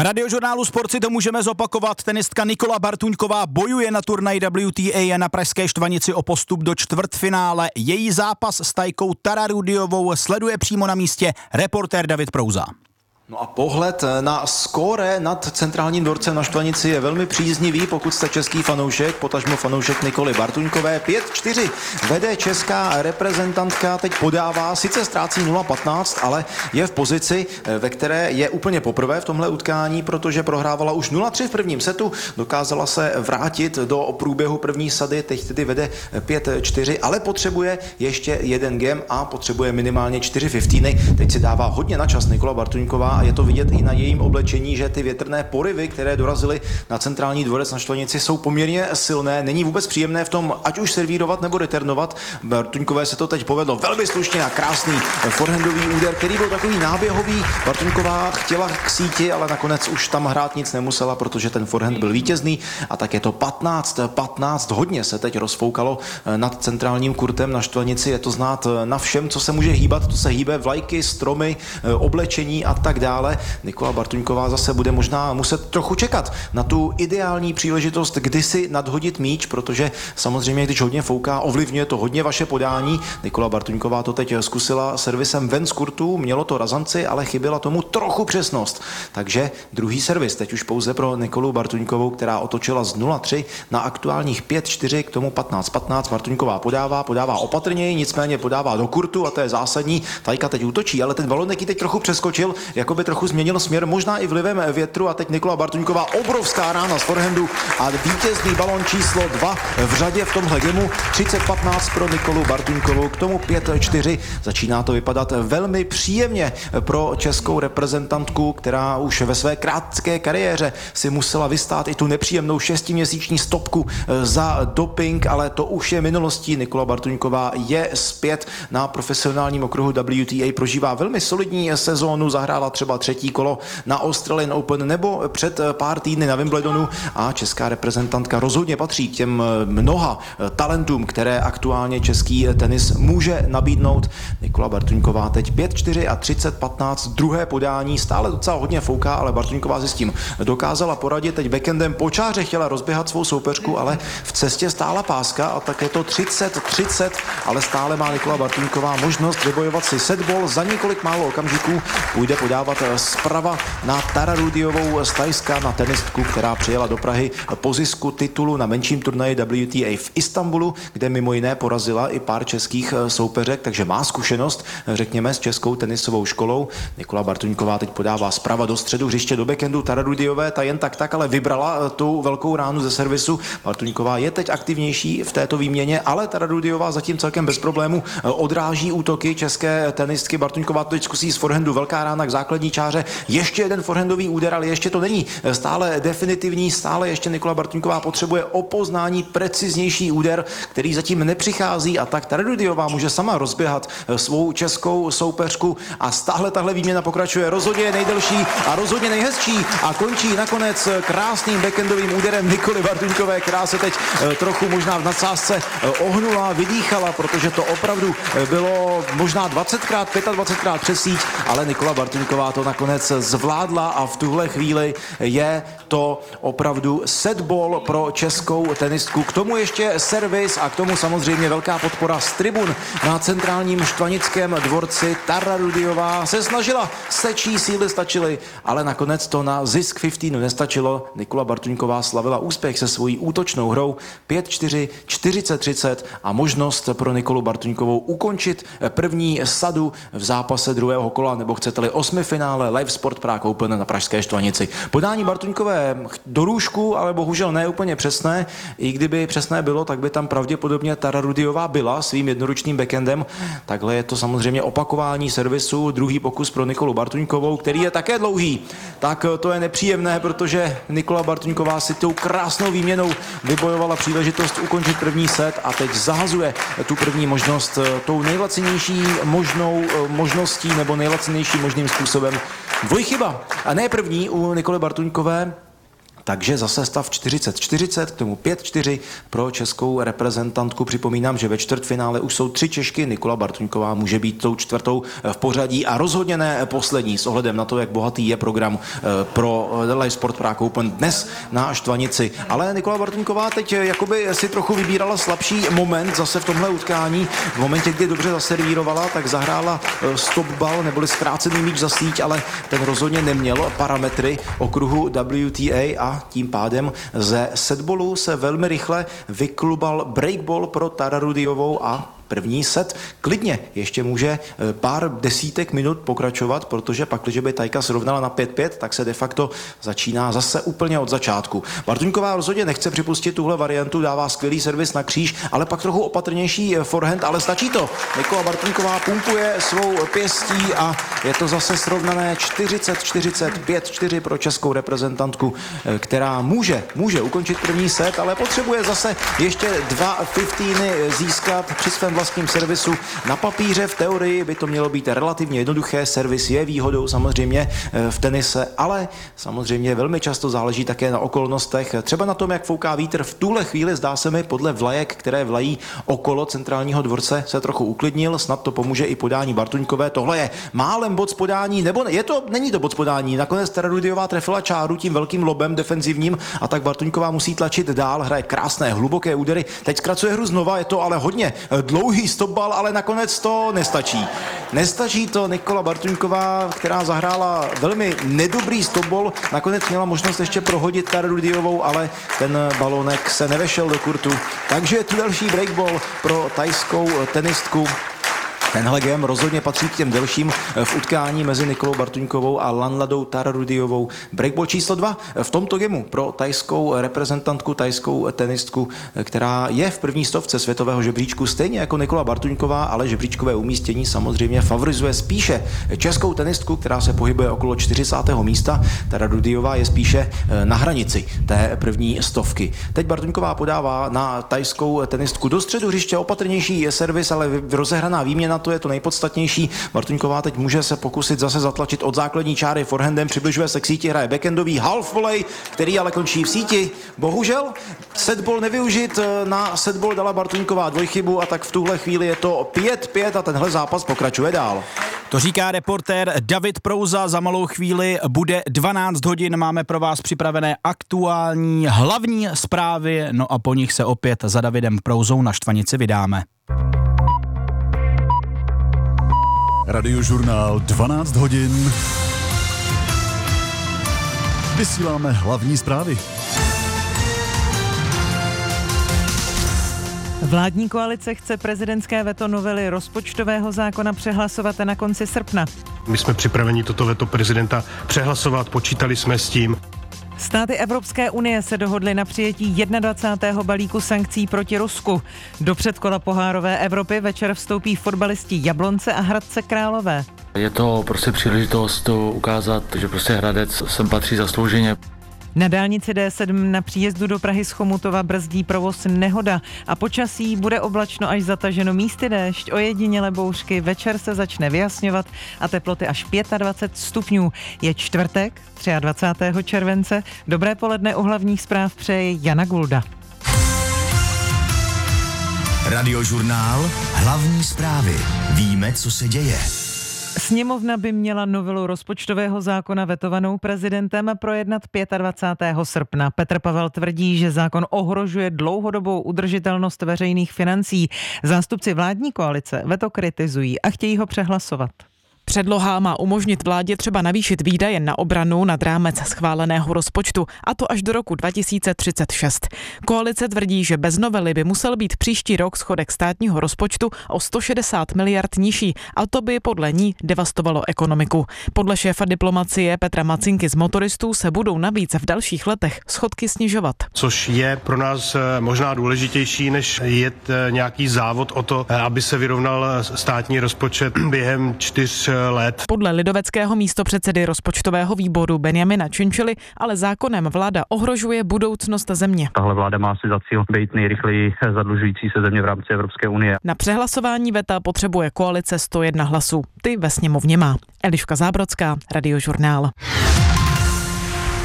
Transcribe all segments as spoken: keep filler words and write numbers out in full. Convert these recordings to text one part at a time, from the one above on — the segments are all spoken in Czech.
Radiožurnálu Sport si to můžeme zopakovat. Tenistka Nikola Bartuňková bojuje na turnaji W T A na pražské Štvanici o postup do čtvrtfinále. Její zápas s Tajkou Tararudiovou sleduje přímo na místě reportér David Prouza. No a pohled na skóre nad centrálním dvorcem na Štvanici je velmi příznivý, pokud jste český fanoušek, potažmo fanoušek Nikoly Bartuňkové. pět čtyři vede česká reprezentantka, teď podává, sice ztrácí nula patnáct, ale je v pozici, ve které je úplně poprvé v tomhle utkání, protože prohrávala už nula tři v prvním setu, dokázala se vrátit do průběhu první sady, teď tedy vede pět čtyři, ale potřebuje ještě jeden game a potřebuje minimálně čtyři fifteeny. Teď si dává hodně na čas Nikola Bartuňková. A je to vidět i na jejím oblečení, že ty větrné porivy, které dorazily na centrální dvorec na Štvanici, jsou poměrně silné. Není vůbec příjemné v tom, ať už servírovat nebo returnovat. Bartuňkové se to teď povedlo velmi slušně a krásný forehandový úder, který byl takový náběhový. Bartuňková chtěla k síti, ale nakonec už tam hrát nic nemusela, protože ten forehand byl vítězný. A tak je to patnáct patnáct. Hodně se teď rozfoukalo nad centrálním kurtem na Štvanici. Je to znát na všem, co se může hýbat. To se hýbe vlajky, stromy, oblečení a tak dále. Nikola Bartuňková zase bude možná muset trochu čekat na tu ideální příležitost, kdy si nadhodit míč, protože samozřejmě, když hodně fouká, ovlivňuje to hodně vaše podání. Nikola Bartuňková to teď zkusila servisem ven z kurtu, mělo to razanci, ale chyběla tomu trochu přesnost. Takže druhý servis teď už pouze pro Nikolu Bartuňkovou, která otočila z nula tři na aktuálních pět čtyři, k tomu patnáct patnáct. Bartuňková podává, podává opatrněji, nicméně podává do kurtu a to je zásadní. Tajka teď útočí, ale ten balonek ji teď trochu přeskočil, jako by trochu změnil směr, možná i vlivem větru, a teď Nikola Bartuňková obrovská rána z forehandu a vítězný balon číslo dva v řadě v tomhle gemu. třicet patnáct pro Nikolu Bartuňkovou, k tomu pět čtyři. Začíná to vypadat velmi příjemně pro českou reprezentantku, která už ve své krátké kariéře si musela vystát i tu nepříjemnou šestiměsíční stopku za doping, ale to už je minulostí. Nikola Bartuňková je zpět na profesionálním okruhu W T A, prožívá velmi solidní sezónu, zahrála třeba třetí kolo na Australian Open nebo před pár týdny na Wimbledonu a česká reprezentantka rozhodně patří k těm mnoha talentům, které aktuálně český tenis může nabídnout. Nikola Bartuňková teď pět čtyři a třicet patnáct, druhé podání, stále docela hodně fouká, ale Bartuňková si s tím dokázala poradit. Teď backendem po čáře chtěla rozběhat svou soupeřku, ale v cestě stála páska a tak je to třicet třicet, ale stále má Nikola Bartuňková možnost vybojovat si setball. Za několik málo okamžiků půjde podávat zprava na Tararudiovou z Thajska, na tenistku, která přijela do Prahy po zisku titulu na menším turnaji W T A v Istanbulu, kde mimo jiné porazila i pár českých soupeřek, takže má zkušenost, řekněme, s českou tenisovou školou. Nikola Bartuňková teď podává zprava do středu hřiště do backendu Tararudiové, ta jen tak tak, ale vybrala tu velkou ránu ze servisu. Bartuňková je teď aktivnější v této výměně, ale Tararudiová zatím celkem bez problému odráží útoky české tenistky. Bartuňková to teď zkusí z forehandu, velká rána k základní čáře, ještě jeden forehandový úder, ale ještě to není stále definitivní, stále ještě Nikola Bartuňková potřebuje o poznání preciznější úder, který zatím nepřichází, a tak Tararudiová může sama rozběhat svou českou soupeřku a stále tahle výměna pokračuje. Rozhodně je nejdelší a rozhodně nejhezčí a končí nakonec krásným backendovým úderem Nikoly Bartuňkové, která se teď trochu možná v nadsázce ohnula, vydýchala, protože to opravdu bylo možná dvacetkrát, dvacetkrát přes síť, ale Nikola Bartuňková to nakonec zvládla a v tuhle chvíli je to opravdu setball pro českou tenistku. K tomu ještě servis a k tomu samozřejmě velká podpora z tribun na centrálním štvanickém dvorci. Tararudiová se snažila, sečí síly stačily, ale nakonec to na zisk fifteenu nestačilo. Nikola Bartuňková slavila úspěch se svojí útočnou hrou pět čtyři, čtyřicet třicet a možnost pro Nikolu Bartuňkovou ukončit první sadu v zápase druhého kola, nebo chcete-li osmifinále Live Sport Prague Open na pražské Štvanici. Podání Bartuňkové do růžku, ale bohužel ne úplně přesné. I kdyby přesné bylo, tak by tam pravděpodobně Tararudiová byla svým jednoručným backendem. Takhle je to samozřejmě opakování servisu, druhý pokus pro Nikolu Bartuňkovou, který je také dlouhý. Tak to je nepříjemné, protože Nikola Bartuňková si tou krásnou výměnou vybojovala příležitost ukončit první set a teď zahazuje tu první možnost tou nejlacinější možnou možností nebo nejlacinějším možným způsobem. Dvojchyba. A ne první u Nikoly Bartuňkové. Takže zase stav čtyřicet čtyřicet, k tomu pět čtyři pro českou reprezentantku. Připomínám, že ve čtvrtfinále už jsou tři Češky. Nikola Bartuňková může být tou čtvrtou v pořadí a rozhodně ne poslední s ohledem na to, jak bohatý je program pro Live Sport Prague Open dnes na Štvanici. Ale Nikola Bartuňková teď jakoby si trochu vybírala slabší moment zase v tomhle utkání. V momentě, kdy dobře zaservírovala, tak zahrála stop ball neboli zkrácený míč za síť, ale ten rozhodně neměl parametry okruhu W T A a tím pádem ze setballu se velmi rychle vyklubal breakball pro Tararudiovou a první set klidně ještě může pár desítek minut pokračovat, protože pak, když by Tajka srovnala na pět pět, tak se de facto začíná zase úplně od začátku. Bartuňková rozhodně nechce připustit tuhle variantu, dává skvělý servis na kříž, ale pak trochu opatrnější forehand, ale stačí to. Nikola Bartuňková pumpuje svou pěstí a je to zase srovnané čtyřicet čtyřicet, pět čtyři pro českou reprezentantku, která může, může ukončit první set, ale potřebuje zase ještě dva fifteeny získat při svém vlastním servisu. Na papíře v teorii by to mělo být relativně jednoduché, servis je výhodou samozřejmě v tenise, ale samozřejmě velmi často záleží také na okolnostech, třeba na tom, jak fouká vítr. V tuhle chvíli zdá se mi podle vlajek, které vlají okolo centrálního dvorce, se trochu uklidnil, snad to pomůže i podání Bartuňkové. Tohle je málem bod z podání, nebo ne, je to, není to bod z podání. Nakonec Tararudiová trefila čáru tím velkým lobem defenzivním a tak Bartuňková musí tlačit dál, hraje krásné hluboké údery. Teď zkracuje hru znova, je to ale hodně dlouhý stopbal, ale nakonec to nestačí. Nestačí to. Nikola Bartuňková, která zahrála velmi nedobrý stopball, nakonec měla možnost ještě prohodit Tararudiovou, ale ten balónek se nevešel do kurtu. Takže je tu další breakball pro tajskou tenistku. Tenhle game rozhodně patří k těm delším v utkání mezi Nikolou Bartuňkovou a Lanladou Tararudiovou. Breakball číslo dva v tomto gemu pro tajskou reprezentantku, tajskou tenistku, která je v první stovce světového žebříčku, stejně jako Nikola Bartuňková, ale žebříčkové umístění samozřejmě favorizuje spíše českou tenistku, která se pohybuje okolo čtyřicátého místa. Tararudiová je spíše na hranici té první stovky. Teď Bartuňková podává na tajskou tenistku do středu hřiště, opatrnější servis, ale rozehraná výměna, to je to nejpodstatnější. Bartuňková teď může se pokusit zase zatlačit od základní čáry forehandem, přibližuje se k síti, hraje backendový half volley, který ale končí v síti. Bohužel setball nevyužit, na setball dala Bartuňková dvojchybu a tak v tuhle chvíli je to pět pět a tenhle zápas pokračuje dál. To říká reportér David Prouza, za malou chvíli bude dvanáct hodin, máme pro vás připravené aktuální hlavní zprávy, no a po nich se opět za Davidem Prouzou na Štvanici vydáme. Radiožurnál dvanáct hodin. Vysíláme hlavní zprávy. Vládní koalice chce prezidentské veto novely rozpočtového zákona přehlasovat na konci srpna. My jsme připraveni toto veto prezidenta přehlasovat, počítali jsme s tím. Státy Evropské unie se dohodly na přijetí dvacátého prvního balíku sankcí proti Rusku. Do předkola pohárové Evropy večer vstoupí fotbalisti Jablonce a Hradce Králové. Je to prostě příležitost ukázat, že prostě Hradec sem patří zaslouženě. Na dálnici D sedm na příjezdu do Prahy z Chomutova brzdí provoz nehoda a počasí bude oblačno až zataženo, místy déšť, ojedinělé bouřky, večer se začne vyjasňovat a teploty až dvacet pět stupňů. Je čtvrtek, dvacátého třetího července. Dobré poledne, u hlavních zpráv přeje Jana Gulda. Radiožurnál hlavní zprávy. Víme, co se děje. Sněmovna by měla novelu rozpočtového zákona vetovanou prezidentem projednat dvacátého pátého srpna. Petr Pavel tvrdí, že zákon ohrožuje dlouhodobou udržitelnost veřejných financí. Zástupci vládní koalice veto kritizují a chtějí ho přehlasovat. Předloha má umožnit vládě třeba navýšit výdaje na obranu nad rámec schváleného rozpočtu, a to až do roku dva tisíce třicet šest. Koalice tvrdí, že bez novely by musel být příští rok schodek státního rozpočtu o sto šedesát miliard nižší, a to by podle ní devastovalo ekonomiku. Podle šéfa diplomacie Petra Macinky z Motoristů se budou navíc v dalších letech schodky snižovat. Což je pro nás možná důležitější, než jet nějaký závod o to, aby se vyrovnal státní rozpočet během čtyř let. Podle lidoveckého místopředsedy rozpočtového výboru Benjamina Činčily ale zákonem vláda ohrožuje budoucnost země. Tahle vláda má si za cíl být nejrychleji zadlužující se země v rámci Evropské unie. Na přehlasování veta potřebuje koalice sto jedna hlasů. Ty ve sněmovně má. Eliška Zábrodská, Radiožurnál.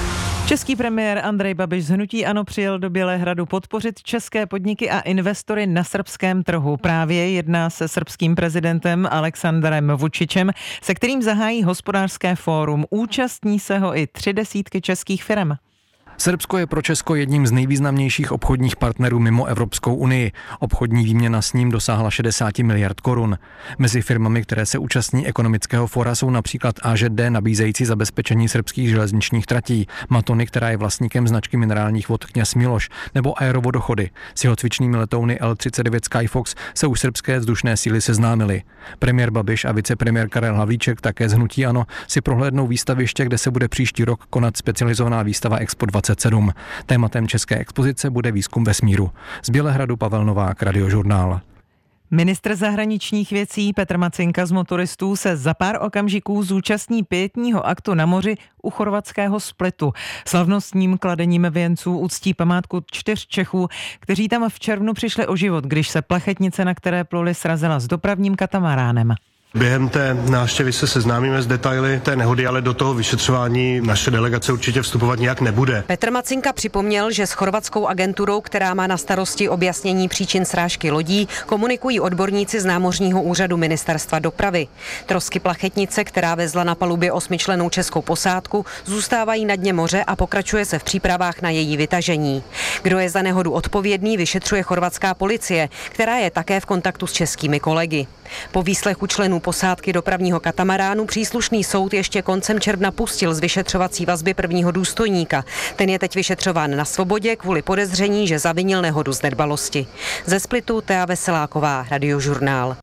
Český premiér Andrej Babiš z hnutí ANO přijel do Bělehradu podpořit české podniky a investory na srbském trhu. Právě jedná se srbským prezidentem Aleksandrem Vučičem, se kterým zahájí hospodářské fórum. Účastní se ho i tři desítky českých firm. Srbsko je pro Česko jedním z nejvýznamnějších obchodních partnerů mimo Evropskou unii. Obchodní výměna s ním dosáhla šedesát miliard korun. Mezi firmami, které se účastní ekonomického fóra, jsou například A Ž D, nabízející zabezpečení srbských železničních tratí, Matony, která je vlastníkem značky minerálních vod Kněz Miloš, nebo Aerovodochody. S jeho cvičnými letouny L třicet devět Skyfox se už srbské vzdušné síly seznámily. Premiér Babiš a vicepremiér Karel Havlíček, také z hnutí ANO, si prohlédnou výstaviště, kde se bude příští rok konat specializovaná výstava Expo dvacet sedm. Tématem české expozice bude výzkum vesmíru. Z Bělehradu Pavel Novák, Radiožurnál. Ministr zahraničních věcí Petr Macinka z motoristů se za pár okamžiků zúčastní pietního aktu na moři u chorvatského Splitu. Slavnostním kladením věnců uctí památku čtyř Čechů, kteří tam v červnu přišli o život, když se plachetnice, na které pluli, srazila s dopravním katamaránem. Během té návštěvy se seznámíme s detaily té nehody, ale do toho vyšetřování naše delegace určitě vstupovat nijak nebude. Petr Macinka připomněl, že s chorvatskou agenturou, která má na starosti objasnění příčin srážky lodí, komunikují odborníci z námořního úřadu ministerstva dopravy. Trosky plachetnice, která vezla na palubě osmičlennou českou posádku, zůstávají na dně moře a pokračuje se v přípravách na její vytažení. Kdo je za nehodu odpovědný, vyšetřuje chorvatská policie, která je také v kontaktu s českými kolegy. Po výslechu členů posádky dopravního katamaránu příslušný soud ještě koncem června pustil z vyšetřovací vazby prvního důstojníka. Ten je teď vyšetřován na svobodě kvůli podezření, že zavinil nehodu z nedbalosti. Ze Splitu Tea Veseláková, Radiožurnál.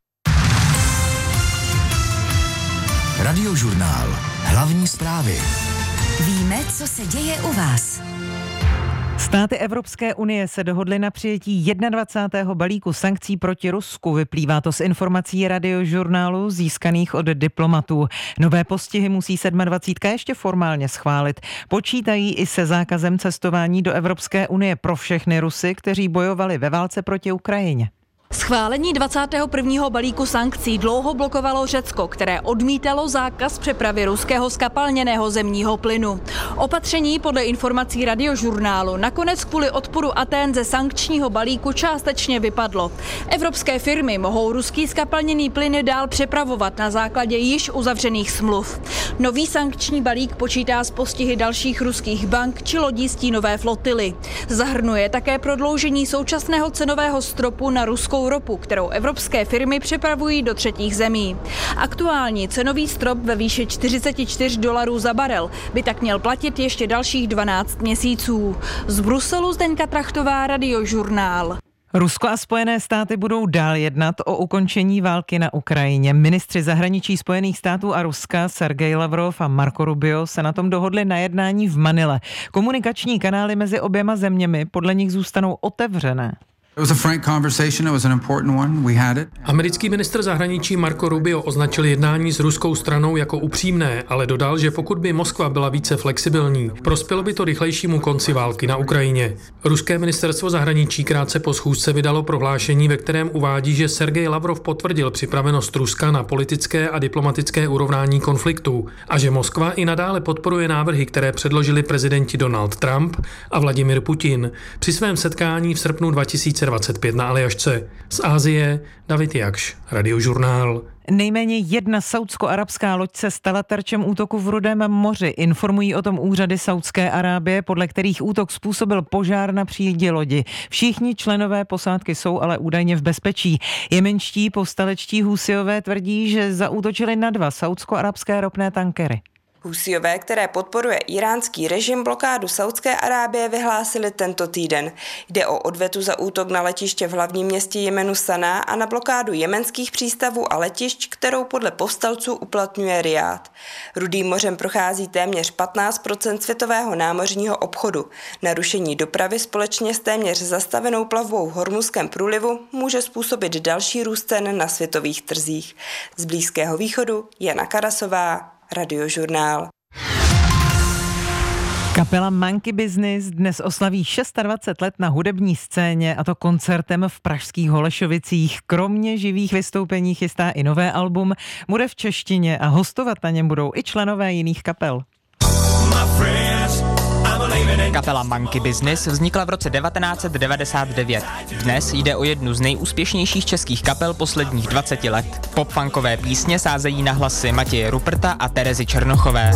Radiožurnál. Hlavní zprávy. Víme, co se děje u vás. Státy Evropské unie se dohodly na přijetí dvacátého prvního balíku sankcí proti Rusku. Vyplývá to z informací Radiožurnálu získaných od diplomatů. Nové postihy musí dvacítka sedm ještě formálně schválit. Počítají i se zákazem cestování do Evropské unie pro všechny Rusy, kteří bojovali ve válce proti Ukrajině. Schválení dvacátého prvního balíku sankcí dlouho blokovalo Řecko, které odmítalo zákaz přepravy ruského skapalněného zemního plynu. Opatření podle informací Radiožurnálu nakonec kvůli odporu Atén ze sankčního balíku částečně vypadlo. Evropské firmy mohou ruský skapalněný plyn dál přepravovat na základě již uzavřených smluv. Nový sankční balík počítá s postihy dalších ruských bank či lodí stínové flotily. Zahrnuje také prodloužení současného cenového stropu na ruskou ropu, kterou evropské firmy přepravují do třetích zemí. Aktuální cenový strop ve výši čtyřicet čtyři dolarů za barel by tak měl platit ještě dalších dvanáct měsíců. Z Bruselu Zdeňka Trachtová, Radiožurnál. Rusko a Spojené státy budou dál jednat o ukončení války na Ukrajině. Ministři zahraničí Spojených států a Ruska Sergej Lavrov a Marco Rubio se na tom dohodli na jednání v Manile. Komunikační kanály mezi oběma zeměmi podle nich zůstanou otevřené. Americký ministr zahraničí Marco Rubio označil jednání s ruskou stranou jako upřímné, ale dodal, že pokud by Moskva byla více flexibilní, prospělo by to rychlejšímu konci války na Ukrajině. Ruské ministerstvo zahraničí krátce po schůzce vydalo prohlášení, ve kterém uvádí, že Sergej Lavrov potvrdil připravenost Ruska na politické a diplomatické urovnání konfliktu a že Moskva i nadále podporuje návrhy, které předložili prezidenti Donald Trump a Vladimir Putin při svém setkání v srpnu dva tisíce dvacet pět na Aljašce. Z Asie David Jakš, Radiožurnál. Nejméně jedna saúdsko-arabská loď se stala terčem útoku v Rudém moři. Informují o tom úřady Saúdské Arábie, podle kterých útok způsobil požár na přídi lodi. Všichni členové posádky jsou ale údajně v bezpečí. Jemenští povstalečtí Husijové tvrdí, že zaútočili na dva saúdsko-arabské ropné tankery. Husijové, které podporuje iránský režim, blokádu Saúdské Arábie vyhlásili tento týden. Jde o odvetu za útok na letiště v hlavním městě Jemenu Saná a na blokádu jemenských přístavů a letišť, kterou podle povstalců uplatňuje Rijád. Rudým mořem prochází téměř patnáct procent světového námořního obchodu. Narušení dopravy společně s téměř zastavenou plavbou v Hormuzském průlivu může způsobit další růst cen na světových trzích. Z Blízkého východu Jana Karasová, Radiožurnál. Kapela Monkey Business dnes oslaví dvacet šest let na hudební scéně, a to koncertem v pražských Holešovicích. Kromě živých vystoupení chystá i nové album, bude v češtině a hostovat na něm budou i členové jiných kapel. My friends, I'm a Kapela Monkey Business vznikla v roce devatenáct set devadesát devět. Dnes jde o jednu z nejúspěšnějších českých kapel posledních dvaceti let. Pop-funkové písně sázejí na hlasy Matěje Ruperta a Terezy Černochové.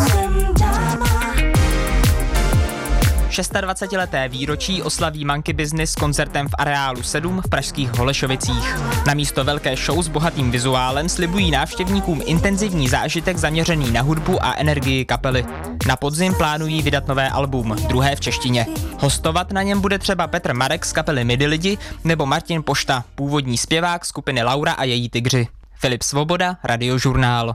dvacetišestileté výročí oslaví Monkey Business koncertem v areálu sedm v pražských Holešovicích. Na místo velké show s bohatým vizuálem slibují návštěvníkům intenzivní zážitek zaměřený na hudbu a energii kapely. Na podzim plánují vydat nové album, druhé v češtině. Hostovat na něm bude třeba Petr Marek z kapely Midi Lidi nebo Martin Pošta, původní zpěvák skupiny Laura a její tygři. Filip Svoboda, Radiožurnál.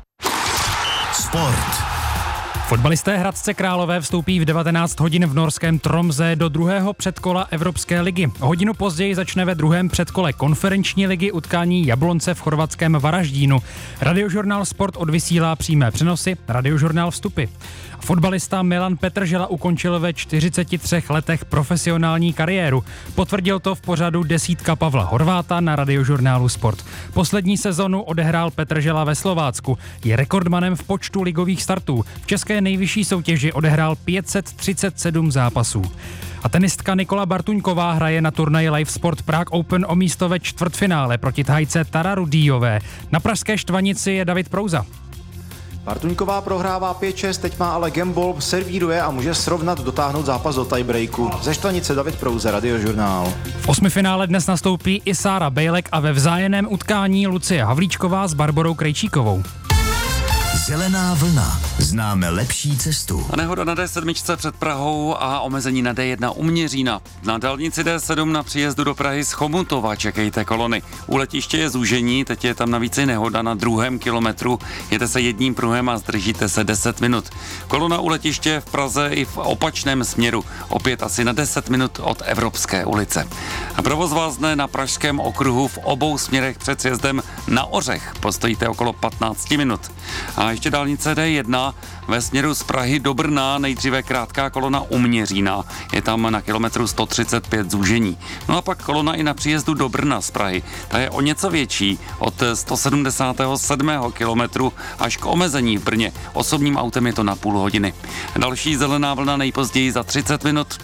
Sport. Fotbalisté Hradce Králové vstoupí v devatenáct hodin v norském Tromsø do druhého předkola Evropské ligy. Hodinu později začne ve druhém předkole konferenční ligy utkání Jablonce v chorvatském Varaždínu. Radiožurnál Sport odvysílá přímé přenosy, Radiožurnál vstupy. Fotbalista Milan Petržela ukončil ve čtyřiceti třech letech profesionální kariéru. Potvrdil to v pořadu Desítka Pavla Horváta na Radiožurnálu Sport. Poslední sezonu odehrál Petržela ve Slovácku. Je rekordmanem v počtu ligových startů. V české nejvyšší soutěži odehrál pět set třicet sedm zápasů. A tenistka Nikola Bartuňková hraje na turnaji Live Sport Prague Open o místo ve čtvrtfinále proti Thajce Tara Rudiové. Na pražské Štvanici je David Prouza. Bartuňková prohrává pět šest, teď má ale gambol, servíruje a může srovnat, dotáhnout zápas do tiebreaku. Ze Štvanice David Prouze, Radiožurnál. V osmifinále dnes nastoupí i Sára Bejlek a ve vzájemném utkání Lucie Havlíčková s Barborou Krejčíkovou. Zelená vlna. Známe lepší cestu. A nehoda na D sedm před Prahou a omezení na D jedna u Měřína. Na dálnici D sedm na příjezdu do Prahy z Chomutova čekejte kolony. U letiště je zúžení, teď je tam navíc i nehoda na druhém kilometru. Jede se jedním pruhem a zdržíte se deset minut. Kolona u letiště v Praze i v opačném směru. Opět asi na deset minut od Evropské ulice. A provoz vázne na pražském okruhu v obou směrech před sjezdem na Ořech. Postojíte okolo patnáct minut. A ještě dálnice D jedna ve směru z Prahy do Brna, nejdříve krátká kolona u Měřína. Je tam na kilometru sto třicet pět zúžení. No a pak kolona i na příjezdu do Brna z Prahy. Ta je o něco větší, od sto sedmdesát sedm kilometru až k omezení v Brně. Osobním autem je to na půl hodiny. Další zelená vlna nejpozději za třicet minut.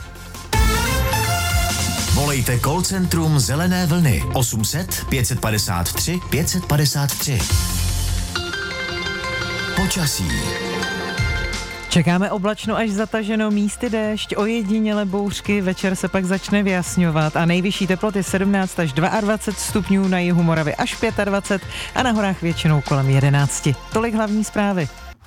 Volejte call centrum Zelené vlny osm set pět padesát tři pět padesát tři. Počasí. Čekáme oblačno až zataženo, místy déšť, ojedinělé bouřky, večer se pak začne vyjasňovat a nejvyšší teploty sedmnáct až dvacet dva stupňů, na jihu Moravy až dvacet pět a na horách většinou kolem jedenáct. Tolik hlavní zprávy.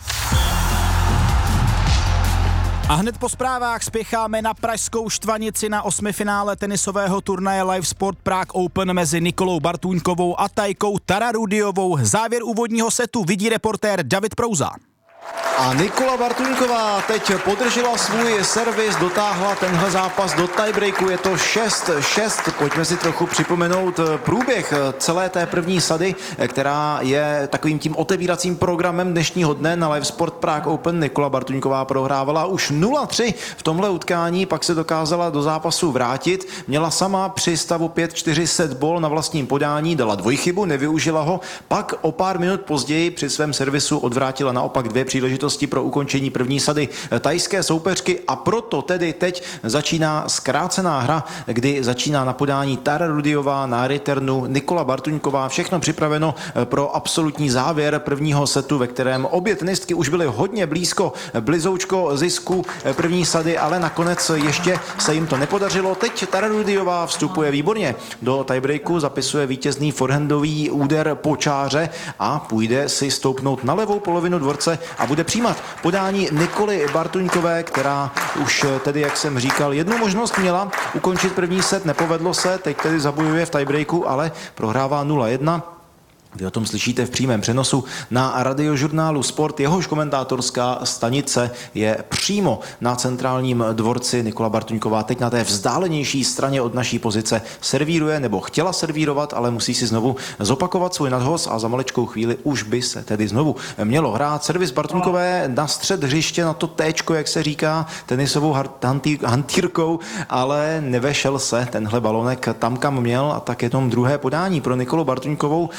A hned po zprávách spěcháme na pražskou Štvanici na osmifinále tenisového turnaje Live Sport Prague Open mezi Nikolou Bartuňkovou a Tajkou Tara Rudiovou. Závěr úvodního setu vidí reportér David Prouza. A Nikola Bartuňková teď podržela svůj servis, dotáhla tenhle zápas do tiebreaku, je to šest šest. Pojďme si trochu připomenout průběh celé té první sady, která je takovým tím otevíracím programem dnešního dne na Live Sport Prague Open. Nikola Bartuňková prohrávala už nula tři v tomhle utkání, pak se dokázala do zápasu vrátit. Měla sama při stavu pět čtyři set ball na vlastním podání, dala dvojchybu, nevyužila ho, pak o pár minut později při svém servisu odvrátila naopak dvě příležitosti pro ukončení první sady tajské soupeřky a proto tedy teď začíná zkrácená hra, kdy začíná na podání Tara Rudiová, na returnu Nikola Bartuňková. Všechno připraveno pro absolutní závěr prvního setu, ve kterém obě tenistky už byly hodně blízko, blizoučko zisku první sady, ale nakonec ještě se jim to nepodařilo. Teď Tara Rudiová vstupuje výborně do tiebreaku, zapisuje vítězný forehandový úder po čáře a půjde si stoupnout na levou polovinu dvorce a bude přijímat podání Nikoly Bartuňkové, která už tedy, jak jsem říkal, jednu možnost měla ukončit první set, nepovedlo se, teď tedy zabojuje v tiebreaku, ale prohrává nula jedna. Vy o tom slyšíte v přímém přenosu na Radiožurnálu Sport. Jehož komentátorská stanice je přímo na centrálním dvorci. Nikola Bartuňková teď na té vzdálenější straně od naší pozice servíruje, nebo chtěla servírovat, ale musí si znovu zopakovat svůj nadhoz a za malečkou chvíli už by se tedy znovu mělo hrát. Servis Bartuňkové na střed hřiště, na to téčko, jak se říká, tenisovou hantýrkou, ale nevešel se tenhle balonek tam, kam měl, a tak je tom druhé podání pro Nikolu Bartuňkovou, ale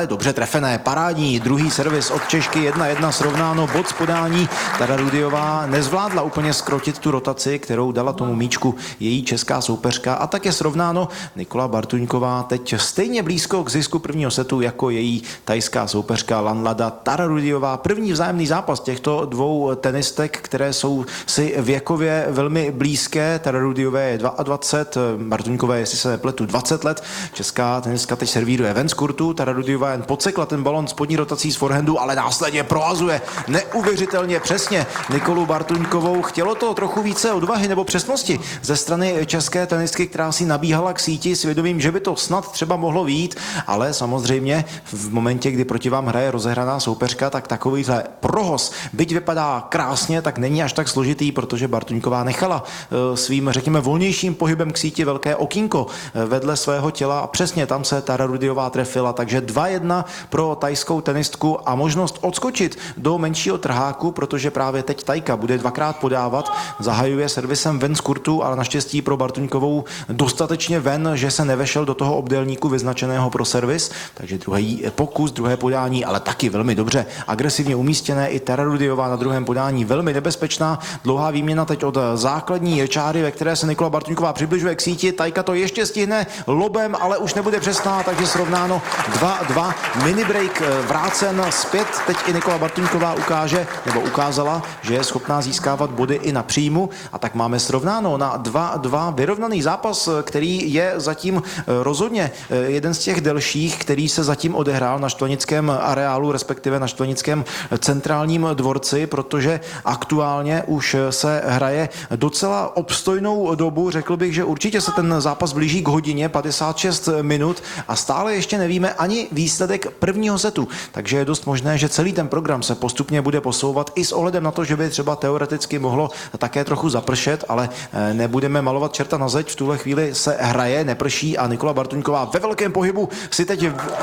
dobře trefené, parádní, druhý servis od Češky, jedna jedna srovnáno, bod z podání. Tararudiová nezvládla úplně skrotit tu rotaci, kterou dala tomu míčku její česká soupeřka, a tak je srovnáno. Nikola Bartuňková teď stejně blízko k zisku prvního setu jako její tajská soupeřka Lalnada Tararudiová. První vzájemný zápas těchto dvou tenistek, které jsou si věkově velmi blízké. Tararudiové je dvacet dva, Bartuňkové, jestli se nepletu, dvacet let. Česká tenistka teď servíruje ven z kurtu, Tararudiová jen podsekla ten balon spodní rotací z forehandu, ale následně prohazuje neuvěřitelně přesně Nikolu Bartuňkovou. Chtělo to trochu více odvahy nebo přesnosti ze strany české tenistky, která si nabíhala k síti s vědomím, že by to snad třeba mohlo vyjít, ale samozřejmě v momentě, kdy proti vám hraje rozehraná soupeřka, tak takovýhle prohoz, byť vypadá krásně, tak není až tak složitý, protože Bartuňková nechala svým, řekněme, volnějším pohybem k síti velké okýnko vedle svého těla a přesně tam se Tararudiová trefila, takže dva jedna pro tajskou tenistku a možnost odskočit do menšího trháku, protože právě teď Tajka bude dvakrát podávat, zahajuje servisem ven z kurtu, ale naštěstí pro Bartuňkovou dostatečně ven, že se nevešel do toho obdélníku vyznačeného pro servis, takže druhý pokus, druhé podání, ale taky velmi dobře agresivně umístěné. I Tararudiová na druhém podání velmi nebezpečná. Dlouhá výměna teď od základní čáry, ve které se Nikola Bartuňková přibližuje k síti. Tajka to ještě stihne lobem, ale už nebude přesná, takže srovnáno dva dva. Mini break vrácen zpět. Teď i Nikola Bartuňková ukáže, nebo ukázala, že je schopná získávat body i na příjmu, a tak máme srovnáno na dva dva. Vyrovnaný zápas, který je zatím rozhodně jeden z těch delších, který se zatím odehrál na štvanickém areálu, respektive na štvanickém centrálním dvorci, protože aktuálně už se hraje docela obstojnou dobu. Řekl bych, že určitě se ten zápas blíží k hodině, padesát šest minut, a stále ještě nevíme ani výsledek prvního setu, takže je dost možné, že celý ten program se postupně bude posouvat i s ohledem na to, že by třeba teoreticky mohlo také trochu zapršet, ale nebudeme malovat čerta na zeď. V tuhle chvíli se hraje, neprší a Nikola Bartuňková ve velkém pohybu si teď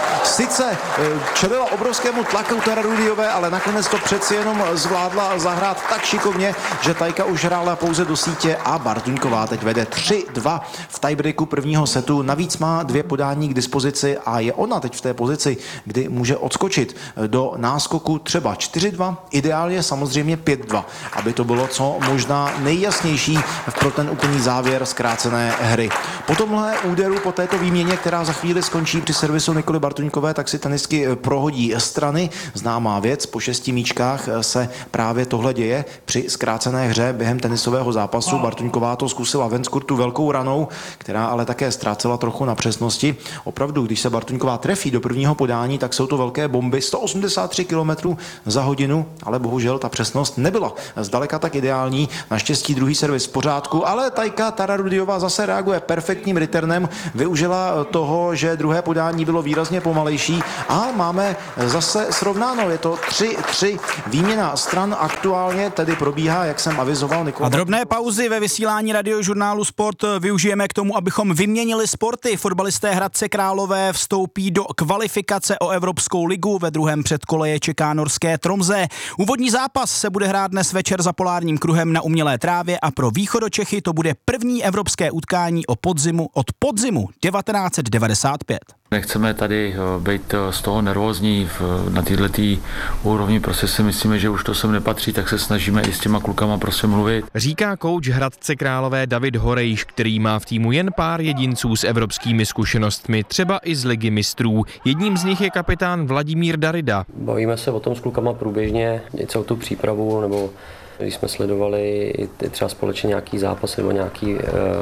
sice čelila obrovskému tlaku Tararudiové, ale nakonec to přeci jenom zvládla zahrát tak šikovně, že Tajka už hrála pouze do sítě a Bartuňková teď vede tři dva v tiebreaku prvního setu. Navíc má dvě podání k dispozici a je ona teď v té pozici, kdy může odskočit do náskoku třeba čtyři dva, ideálně samozřejmě pět dva, aby to bylo co možná nejjasnější pro ten úplný závěr zkrácené hry. Po tomhle úderu, po této výměně, která za chvíli skončí při servisu Nikoly Bartuňkové, tak si tenistky prohodí strany. Známá věc, po šesti míčkách se právě tohle děje při zkrácené hře během tenisového zápasu. Bartuňková to zkusila ven z kurtu velkou ranou, která ale také ztrácela trochu na přesnosti. Opravdu, když se Bartuňková trefí do prvního podání, tak jsou to velké bomby, sto osmdesát tři kilometrů za hodinu, ale bohužel ta přesnost nebyla zdaleka tak ideální. Naštěstí druhý servis v pořádku, ale Tajka Tararudiová zase reaguje perfektním returnem, využila toho, že druhé podání bylo výrazně pomalejší a máme zase srovnáno. Je to tři tři. Výměna stran aktuálně tedy probíhá, jak jsem avizoval, Nikola. A drobné pauzy ve vysílání Radiožurnálu Sport využijeme k tomu, abychom vyměnili sporty. Fotbalisté Hradce Králové vstoupí do kvalifikace o Evropskou ligu. Ve druhém předkole je čeká norské Tromsø. Úvodní zápas se bude hrát dnes večer za polárním kruhem na umělé trávě a pro Východočechy to bude první evropské utkání o podzimu od podzimu devatenáct set devadesát pět. Nechceme tady být z toho nervózní na této úrovni, prostě si myslíme, že už to sem nepatří, tak se snažíme i s těma klukama prostě mluvit. Říká kouč Hradce Králové David Horejš, který má v týmu jen pár jedinců s evropskými zkušenostmi, třeba i z Ligy mistrů. Jedním z nich je kapitán Vladimír Darida. Bavíme se o tom s klukama průběžně, i celou tu přípravu, nebo když jsme sledovali třeba společně nějaký zápas nebo nějaký uh,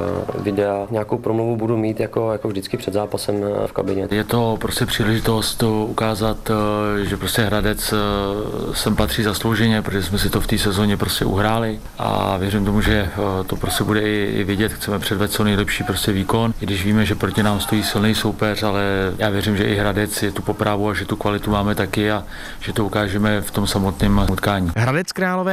videa, nějakou promluvu budu mít jako, jako vždycky před zápasem v kabině. Je to prostě příležitost ukázat, že prostě Hradec sem patří zaslouženě, protože jsme si to v té sezóně prostě uhráli a věřím tomu, že to prostě bude i vidět. Chceme předvést co nejlepší prostě výkon, i když víme, že proti nám stojí silný soupeř, ale já věřím, že i Hradec je tu po právu a že tu kvalitu máme taky a že to ukážeme v tom samotném utkání. Hradec Králové nastoupí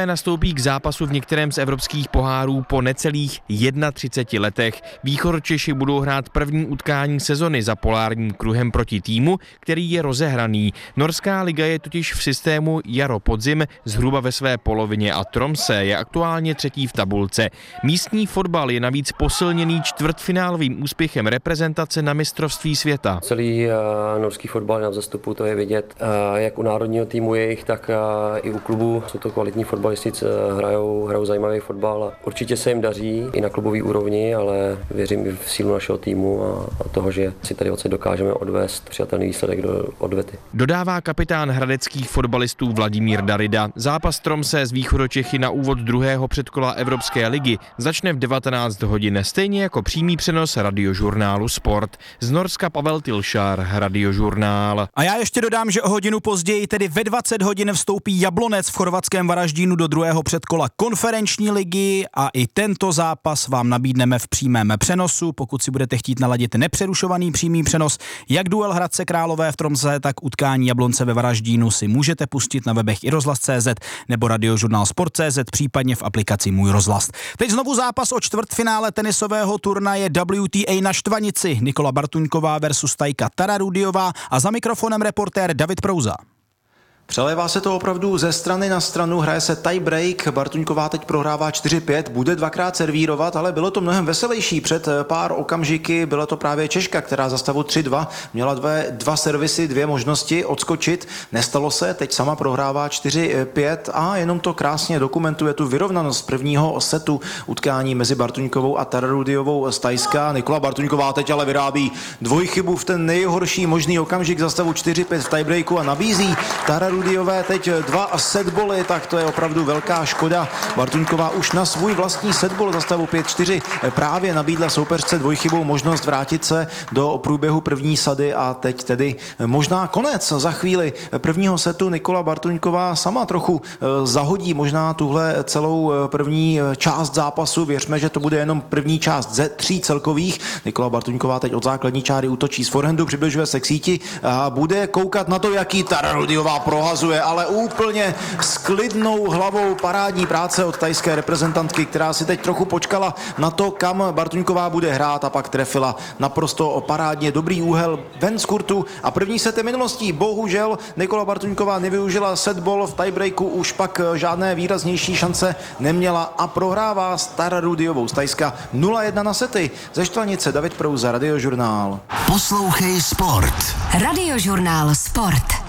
nastoupí k zápasu v některém z evropských pohárů po necelých třiceti jedné letech. Východočeši budou hrát první utkání sezony za polárním kruhem proti týmu, který je rozehraný. Norská liga je totiž v systému jaro-podzim zhruba ve své polovině a Tromsø je aktuálně třetí v tabulce. Místní fotbal je navíc posilněný čtvrtfinálovým úspěchem reprezentace na mistrovství světa. Celý uh, norský fotbal je na vzestupu, to je vidět uh, jak u národního týmu jejich, tak uh, i u klubu. Jsou to kvalitní fotbalisti, uh, hrajou, hrajou zajímavý fotbal a určitě se jim daří i na klubové úrovni, ale věřím i v sílu našeho týmu a, a toho, že si tady odsaď dokážeme odvést přijatelný výsledek do odvety. Dodává kapitán hradeckých fotbalistů Vladimír Darida. Zápas Tromsø z východočechy na úvod druhého předkola Evropské ligy začne v devatenáct hodin, stejně jako přímý přenos radiožurnálu Sport. Z Norska Pavel Tilšár, Radiožurnál. A já ještě dodám, že o hodinu později, tedy ve dvacet hodin, vstoupí Jablonec v chorvatském Varaždínu do druhého předkola konferenční ligy a i tento zápas vám nabídneme v přímém přenosu. Pokud si budete chtít naladit nepřerušovaný přímý přenos, jak duel Hradce Králové v Tromsø, tak utkání Jablonce ve Varaždínu si můžete pustit na webech i rozhlas tečka cé zet nebo radiožurnál sport tečka cé zet, případně v aplikaci Můj rozhlas. Teď znovu zápas o čtvrtfinále tenisového turnaje W T A na Štvanici. Nikola Bartuňková versus Tajka Tararudiová a za mikrofonem reportér David Prouza. Přelévá se to opravdu ze strany na stranu, hraje se tie break, Bartuňková teď prohrává čtyři pět, bude dvakrát servírovat, ale bylo to mnohem veselější. Před pár okamžiky byla to právě Češka, která za stavu tři dva měla dvě, dva servisy, dvě možnosti odskočit, nestalo se, teď sama prohrává čtyři pět a jenom to krásně dokumentuje tu vyrovnanost prvního setu utkání mezi Bartuňkovou a Tararudiovou z Tajska. Nikola Bartuňková teď ale vyrábí dvojchybu v ten nejhorší možný okamžik za stavu čtyři pět v tiebreaku a nabízí Tararudiové teď dva setboly, tak to je opravdu velká škoda. Bartuňková už na svůj vlastní setbol za stavu pět čtyři právě nabídla soupeřce dvojchybou možnost vrátit se do průběhu první sady a teď tedy možná konec za chvíli prvního setu. Nikola Bartuňková sama trochu zahodí možná tuhle celou první část zápasu. Věřme, že to bude jenom první část ze tří celkových. Nikola Bartuňková teď od základní čáry útočí z forehandu, přibližuje se k síti a bude koukat na to, jaký Tararudiová prohazuje, ale úplně s klidnou hlavou parádní práce od tajské reprezentantky, která si teď trochu počkala na to, kam Bartuňková bude hrát a pak trefila naprosto parádně dobrý úhel ven z kurtu a první set je minulostí. Bohužel Nikola Bartuňková nevyužila setball v tiebreaku, už pak žádné výraznější šance neměla a prohrává s Tararudiovou z Tajska nula jedna na sety. Ze Štvanice David Prouza, Radiožurnál. Poslouchej Sport. Radiožurnál Sport.